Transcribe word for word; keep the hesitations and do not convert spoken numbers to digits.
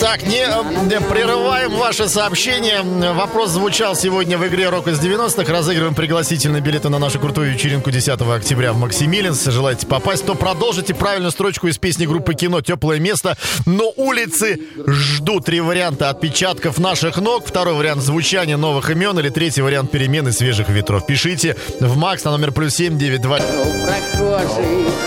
Так, не, не прерываем ваше сообщение. Вопрос звучал сегодня в игре «Рок из девяностых». Разыгрываем пригласительные билеты на нашу крутую вечеринку десятого октября в Максимилинск. Желаете попасть, то продолжите правильную строчку из песни группы «Кино» «Теплое место». Но улицы ждут. Три варианта отпечатков наших ног. Второй вариант звучания новых имен. Или третий вариант перемены свежих ветров. Пишите в МАКС на номер плюс семь девять два.